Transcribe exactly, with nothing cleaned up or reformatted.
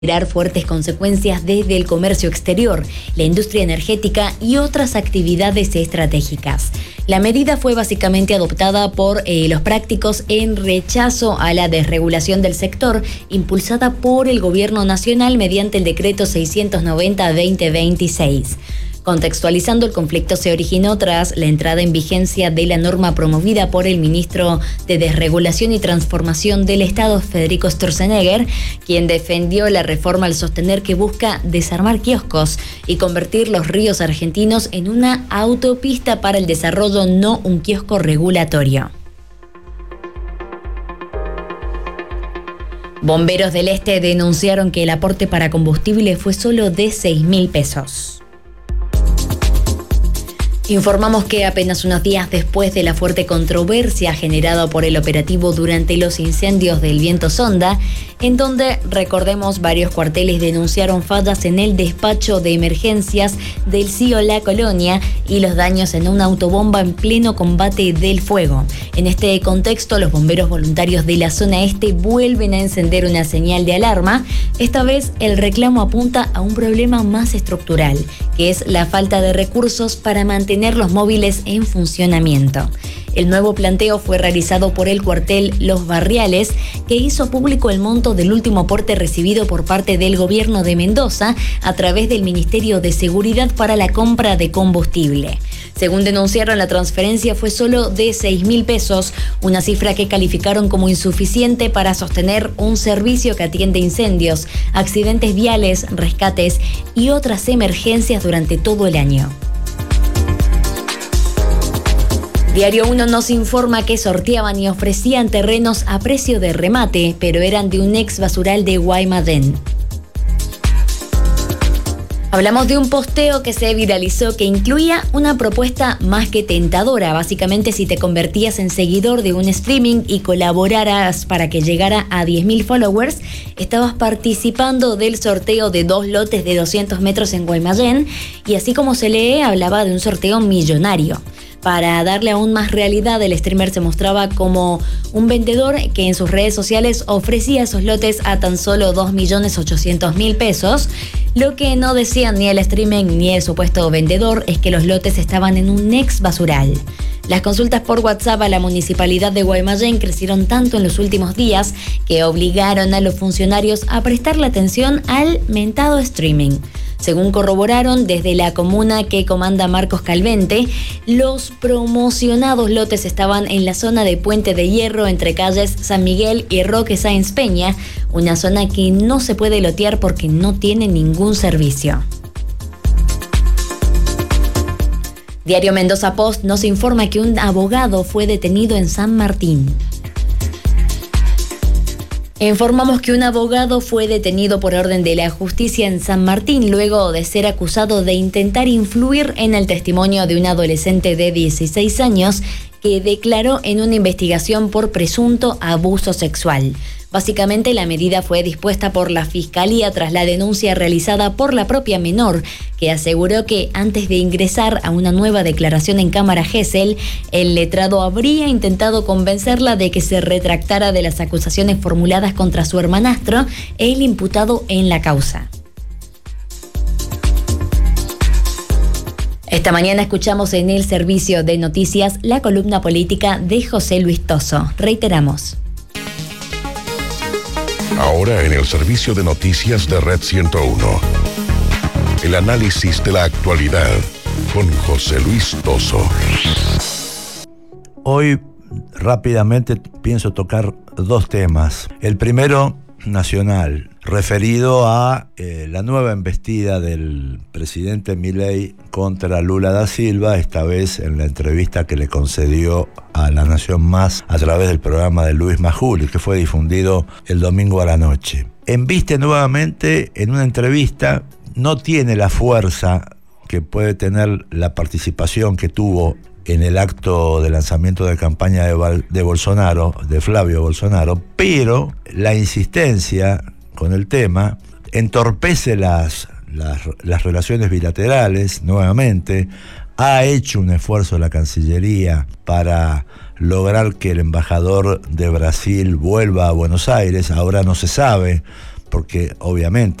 generar fuertes consecuencias desde el comercio exterior, la industria energética y otras actividades estratégicas. La medida fue básicamente adoptada por eh, los prácticos en rechazo a la desregulación del sector, impulsada por el Gobierno Nacional mediante el decreto seiscientos noventa barra veinte veintiséis. Contextualizando, el conflicto se originó tras la entrada en vigencia de la norma promovida por el ministro de Desregulación y Transformación del Estado, Federico Sturzenegger, quien defendió la reforma al sostener que busca desarmar kioscos y convertir los ríos argentinos en una autopista para el desarrollo, no un kiosco regulatorio. Bomberos del Este denunciaron que el aporte para combustible fue solo de seis mil pesos. Informamos que apenas unos días después de la fuerte controversia generada por el operativo durante los incendios del Viento Sonda, en donde, recordemos, varios cuarteles denunciaron fallas en el despacho de emergencias del C I O La Colonia y los daños en una autobomba en pleno combate del fuego. En este contexto, los bomberos voluntarios de la zona este vuelven a encender una señal de alarma. Esta vez, el reclamo apunta a un problema más estructural, que es la falta de recursos para mantener los móviles en funcionamiento. El nuevo planteo fue realizado por el cuartel Los Barriales, que hizo público el monto del último aporte recibido por parte del gobierno de Mendoza a través del Ministerio de Seguridad para la compra de combustible. Según denunciaron, la transferencia fue solo de seis mil pesos, una cifra que calificaron como insuficiente para sostener un servicio que atiende incendios, accidentes viales, rescates y otras emergencias durante todo el año. Diario uno nos informa que sorteaban y ofrecían terrenos a precio de remate, pero eran de un ex basural de Guaymallén. Hablamos de un posteo que se viralizó que incluía una propuesta más que tentadora. Básicamente, si te convertías en seguidor de un streaming y colaboraras para que llegara a diez mil followers, estabas participando del sorteo de dos lotes de doscientos metros en Guaymallén, y así como se lee, hablaba de un sorteo millonario. Para darle aún más realidad, el streamer se mostraba como un vendedor que en sus redes sociales ofrecía esos lotes a tan solo dos millones ochocientos mil pesos. Lo que no decían ni el streaming ni el supuesto vendedor es que los lotes estaban en un ex basural. Las consultas por WhatsApp a la municipalidad de Guaymallén crecieron tanto en los últimos días que obligaron a los funcionarios a prestarle atención al mentado streaming. Según corroboraron desde la comuna que comanda Marcos Calvente, los promocionados lotes estaban en la zona de Puente de Hierro entre calles San Miguel y Roque Sáenz Peña, una zona que no se puede lotear porque no tiene ningún servicio. Diario Mendoza Post nos informa que un abogado fue detenido en San Martín. Informamos que un abogado fue detenido por orden de la justicia en San Martín luego de ser acusado de intentar influir en el testimonio de un adolescente de dieciséis años que declaró en una investigación por presunto abuso sexual. Básicamente, la medida fue dispuesta por la Fiscalía tras la denuncia realizada por la propia menor, que aseguró que antes de ingresar a una nueva declaración en Cámara Gesell, el letrado habría intentado convencerla de que se retractara de las acusaciones formuladas contra su hermanastro, el imputado en la causa. Esta mañana escuchamos en el servicio de noticias la columna política de José Luis Toso. Reiteramos. Ahora en el servicio de noticias de Red ciento uno. El análisis de la actualidad con José Luis Toso. Hoy rápidamente pienso tocar dos temas. El primero, nacional, referido a eh, la nueva embestida del presidente Milei contra Lula da Silva, esta vez en la entrevista que le concedió a La Nación Más a través del programa de Luis Majul, que fue difundido el domingo a la noche. Embiste nuevamente en una entrevista, no tiene la fuerza que puede tener la participación que tuvo en el acto de lanzamiento de campaña de, Val, de Bolsonaro, de Flavio Bolsonaro, pero la insistencia con el tema entorpece las, las, las relaciones bilaterales nuevamente. Ha hecho un esfuerzo la Cancillería para lograr que el embajador de Brasil vuelva a Buenos Aires. Ahora no se sabe porque obviamente